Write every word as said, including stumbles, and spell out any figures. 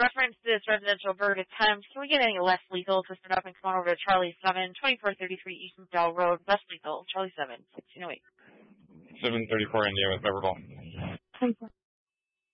reference this residential burglary attempt, can we get any less lethal to start up and come on over to Charlie seven, twenty-four thirty-three East McDowell Road, less lethal, Charlie seven, sixteen oh eight. seven thirty-four India with Beverville.